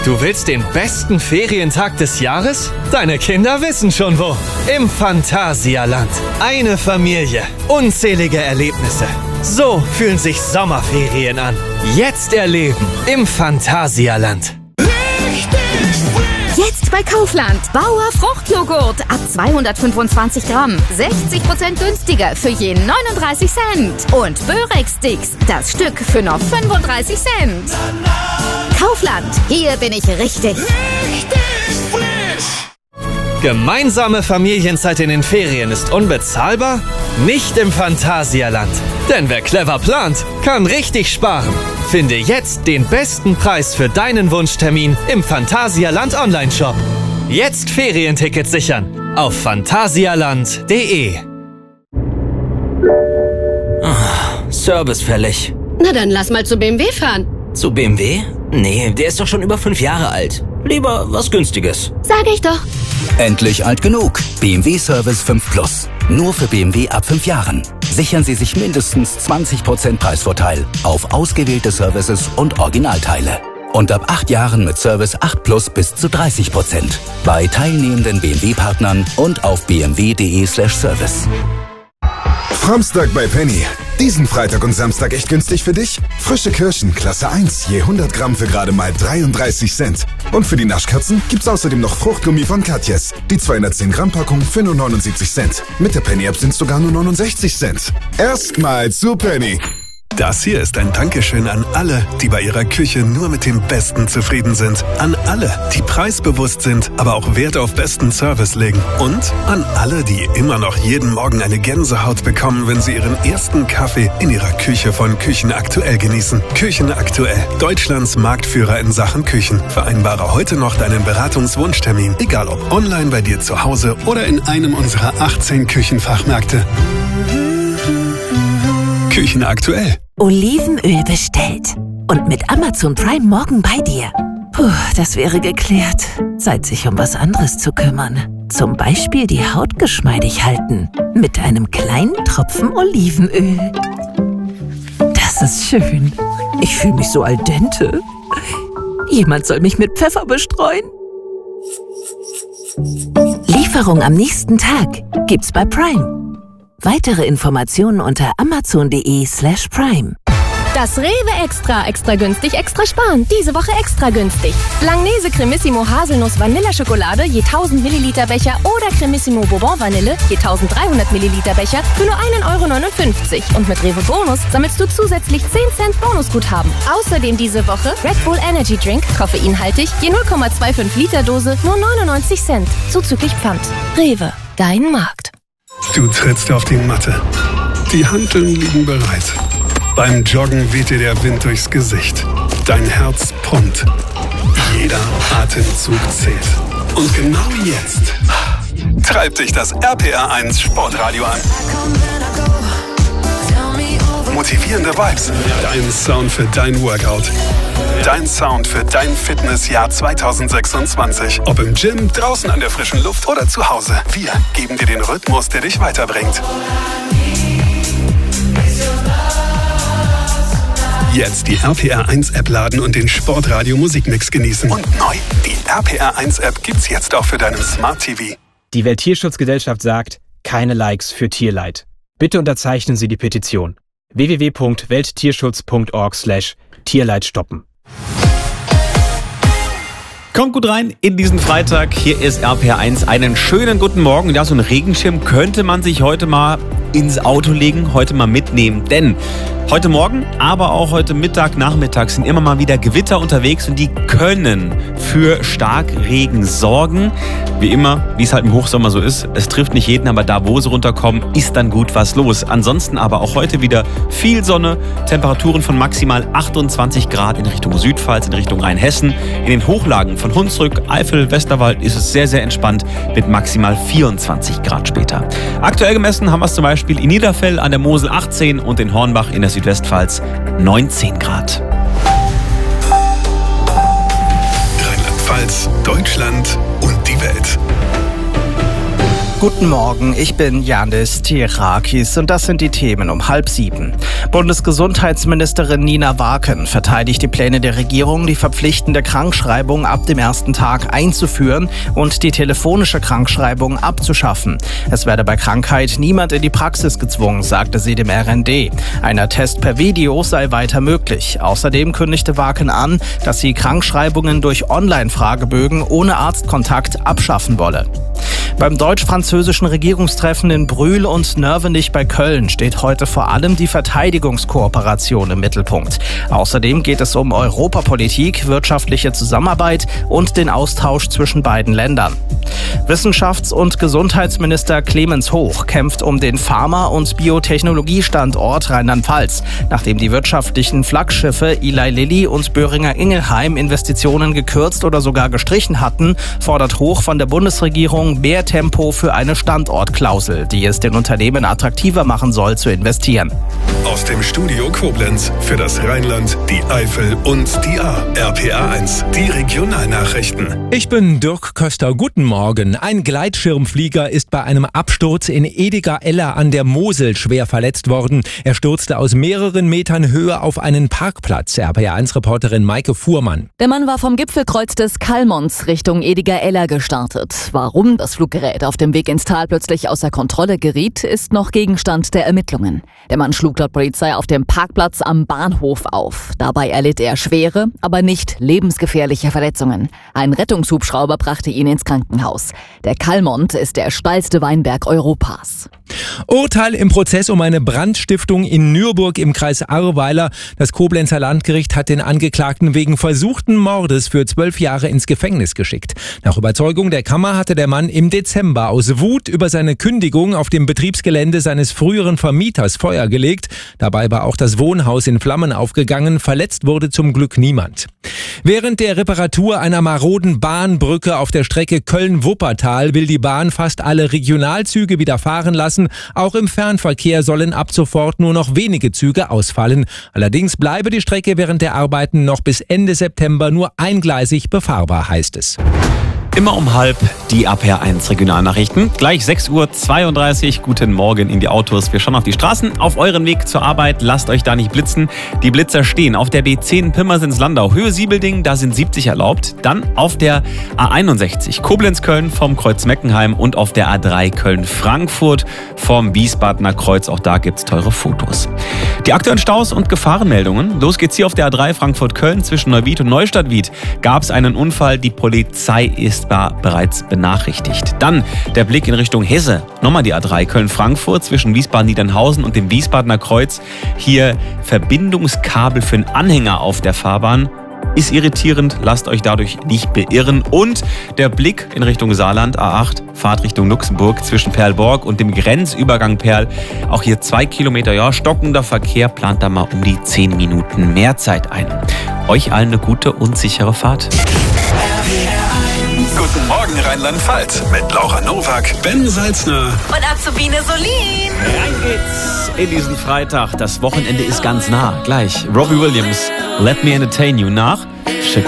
Du willst den besten Ferientag des Jahres? Deine Kinder wissen schon wo. Im Phantasialand. Eine Familie. Unzählige Erlebnisse. So fühlen sich Sommerferien an. Jetzt erleben im Phantasialand. Jetzt bei Kaufland. Bauer Fruchtjoghurt ab 225 Gramm. 60% günstiger für je 39 Cent. Und Börek-Sticks, das Stück für nur 35 Cent. Kaufland, hier bin ich richtig. Gemeinsame Familienzeit in den Ferien ist unbezahlbar? Nicht im Phantasialand. Denn wer clever plant, kann richtig sparen. Finde jetzt den besten Preis für deinen Wunschtermin im Phantasialand Online-Shop. Jetzt Ferientickets sichern auf phantasialand.de. Service fällig. Na dann lass mal zu BMW fahren. Zu BMW? Nee, der ist doch schon über 5 Jahre alt. Lieber was Günstiges. Sag ich doch. Endlich alt genug. BMW Service 5 Plus. Nur für BMW ab 5 Jahren. Sichern Sie sich mindestens 20% Preisvorteil auf ausgewählte Services und Originalteile. Und ab 8 Jahren mit Service 8 Plus bis zu 30%. Bei teilnehmenden BMW-Partnern und auf bmw.de/service. Samstag bei Penny. Diesen Freitag und Samstag echt günstig für dich? Frische Kirschen, Klasse 1, je 100 Gramm für gerade mal 33 Cent. Und für die Naschkatzen gibt's außerdem noch Fruchtgummi von Katjes. Die 210 Gramm Packung für nur 79 Cent. Mit der Penny-App sind's sogar nur 69 Cent. Erstmal zu Penny. Das hier ist ein Dankeschön an alle, die bei ihrer Küche nur mit dem Besten zufrieden sind. An alle, die preisbewusst sind, aber auch Wert auf besten Service legen. Und an alle, die immer noch jeden Morgen eine Gänsehaut bekommen, wenn sie ihren ersten Kaffee in ihrer Küche von Küchen Aktuell genießen. Küchen Aktuell, Deutschlands Marktführer in Sachen Küchen. Vereinbare heute noch deinen Beratungswunschtermin, egal ob online bei dir zu Hause oder in einem unserer 18 Küchenfachmärkte. Küchen Aktuell. Olivenöl bestellt. Und mit Amazon Prime morgen bei dir. Puh, das wäre geklärt. Zeit, sich um was anderes zu kümmern. Zum Beispiel die Haut geschmeidig halten. Mit einem kleinen Tropfen Olivenöl. Das ist schön. Ich fühle mich so al dente. Jemand soll mich mit Pfeffer bestreuen. Lieferung am nächsten Tag gibt's bei Prime. Weitere Informationen unter amazon.de/prime. Das Rewe Extra günstig, extra sparen. Diese Woche extra günstig. Langnese Cremissimo Haselnuss Vanilleschokolade je 1000 Milliliter Becher oder Cremissimo Bourbon Vanille je 1300 Milliliter Becher für nur 1,59 €. Und mit Rewe Bonus sammelst du zusätzlich 10 Cent Bonusguthaben. Außerdem diese Woche Red Bull Energy Drink, koffeinhaltig, je 0,25 Liter Dose, nur 99 Cent. Zuzüglich Pfand. Rewe, dein Markt. Du trittst auf die Matte. Die Hanteln liegen bereit. Beim Joggen weht dir der Wind durchs Gesicht. Dein Herz pumpt. Jeder Atemzug zählt. Und genau jetzt treibt dich das RPR1 Sportradio an. Motivierende Vibes. Dein Sound für dein Workout. Dein Sound für dein Fitnessjahr 2026. Ob im Gym, draußen an der frischen Luft oder zu Hause. Wir geben dir den Rhythmus, der dich weiterbringt. Jetzt die RPR1-App laden und den Sportradio Musikmix genießen. Und neu, die RPR1-App gibt's jetzt auch für deinen Smart TV. Die Welttierschutzgesellschaft sagt, keine Likes für Tierleid. Bitte unterzeichnen Sie die Petition. www.welttierschutz.org/Tierleid stoppen. Kommt gut rein in diesen Freitag. Hier ist RPR1. Einen schönen guten Morgen. Ja, so einen Regenschirm könnte man sich heute mal ins Auto legen, heute mal mitnehmen. Denn heute Morgen, aber auch heute Mittag, Nachmittag sind immer mal wieder Gewitter unterwegs und die können für Starkregen sorgen. Wie immer, wie es halt im Hochsommer so ist, es trifft nicht jeden, aber da, wo sie runterkommen, ist dann gut was los. Ansonsten aber auch heute wieder viel Sonne, Temperaturen von maximal 28 Grad in Richtung Südpfalz, in Richtung Rheinhessen. In den Hochlagen von Hunsrück, Eifel, Westerwald ist es sehr, sehr entspannt mit maximal 24 Grad später. Aktuell gemessen haben wir es zum Beispiel in Niederfell an der Mosel 18 und in Hornbach in der Südwestpfalz 19 Grad. Rheinland-Pfalz, Deutschland und die Welt. Guten Morgen, ich bin Yannis Tirakis und das sind die Themen um 6:30. Bundesgesundheitsministerin Nina Waken verteidigt die Pläne der Regierung, die verpflichtende Krankschreibung ab dem ersten Tag einzuführen und die telefonische Krankschreibung abzuschaffen. Es werde bei Krankheit niemand in die Praxis gezwungen, sagte sie dem RND. Ein Attest per Video sei weiter möglich. Außerdem kündigte Waken an, dass sie Krankschreibungen durch Online-Fragebögen ohne Arztkontakt abschaffen wolle. Beim deutsch-französischen Regierungstreffen in Brühl und Nörvenich bei Köln steht heute vor allem die Verteidigungskooperation im Mittelpunkt. Außerdem geht es um Europapolitik, wirtschaftliche Zusammenarbeit und den Austausch zwischen beiden Ländern. Wissenschafts- und Gesundheitsminister Clemens Hoch kämpft um den Pharma- und Biotechnologiestandort Rheinland-Pfalz. Nachdem die wirtschaftlichen Flaggschiffe Eli Lilly und Boehringer Ingelheim Investitionen gekürzt oder sogar gestrichen hatten, fordert Hoch von der Bundesregierung mehr Tempo für eine Standortklausel, die es den Unternehmen attraktiver machen soll, zu investieren. Aus dem Studio Koblenz für das Rheinland, die Eifel und die A. RPA1, die Regionalnachrichten. Ich bin Dirk Köster. Guten Morgen. Ein Gleitschirmflieger ist bei einem Absturz in Ediger-Eller an der Mosel schwer verletzt worden. Er stürzte aus mehreren Metern Höhe auf einen Parkplatz. RPA1-Reporterin Maike Fuhrmann. Der Mann war vom Gipfelkreuz des Kalmonts Richtung Ediger-Eller gestartet. Warum das Fluggerät auf dem Weg ins Tal plötzlich außer Kontrolle geriet, ist noch Gegenstand der Ermittlungen. Der Mann schlug laut Polizei auf dem Parkplatz am Bahnhof auf. Dabei erlitt er schwere, aber nicht lebensgefährliche Verletzungen. Ein Rettungshubschrauber brachte ihn ins Krankenhaus. Der Kalmont ist der steilste Weinberg Europas. Urteil im Prozess um eine Brandstiftung in Nürburg im Kreis Ahrweiler. Das Koblenzer Landgericht hat den Angeklagten wegen versuchten Mordes für 12 Jahre ins Gefängnis geschickt. Nach Überzeugung der Kammer hatte der Mann im Dezember aus Wut über seine Kündigung auf dem Betriebsgelände seines früheren Vermieters Feuer gelegt. Dabei war auch das Wohnhaus in Flammen aufgegangen. Verletzt wurde zum Glück niemand. Während der Reparatur einer maroden Bahnbrücke auf der Strecke Köln-Wuppertal will die Bahn fast alle Regionalzüge wieder fahren lassen. Auch im Fernverkehr sollen ab sofort nur noch wenige Züge ausfallen. Allerdings bleibe die Strecke während der Arbeiten noch bis Ende September nur eingleisig befahrbar, heißt es. Immer um 12:30 die RPA1 Regionalnachrichten. Gleich 6:32 Uhr. Guten Morgen in die Autos. Wir schauen auf die Straßen. Auf euren Weg zur Arbeit. Lasst euch da nicht blitzen. Die Blitzer stehen auf der B10 Pirmasens-Landau. Höhe Siebelding, da sind 70 erlaubt. Dann auf der A61 Koblenz-Köln vom Kreuz Meckenheim und auf der A3 Köln-Frankfurt vom Wiesbadener Kreuz. Auch da gibt's teure Fotos. Die aktuellen Staus und Gefahrenmeldungen. Los geht's hier auf der A3 Frankfurt-Köln zwischen Neuwied und Neustadt-Wied. Gab es einen Unfall. Die Polizei ist bereits benachrichtigt. Dann der Blick in Richtung Hesse. Nochmal die A3 Köln-Frankfurt zwischen Wiesbaden-Niedernhausen und dem Wiesbadener Kreuz. Hier Verbindungskabel für einen Anhänger auf der Fahrbahn. Ist irritierend, lasst euch dadurch nicht beirren. Und der Blick in Richtung Saarland, A8, Fahrt Richtung Luxemburg zwischen Perlborg und dem Grenzübergang Perl. Auch hier 2 Kilometer, ja, stockender Verkehr, plant da mal um die 10 Minuten mehr Zeit ein. Euch allen eine gute und sichere Fahrt. Guten Morgen Rheinland-Pfalz mit Laura Nowak, Ben Salzner und Azubine Solin. Rein geht's in diesen Freitag. Das Wochenende ist ganz nah. Gleich Robbie Williams, Let Me Entertain You nach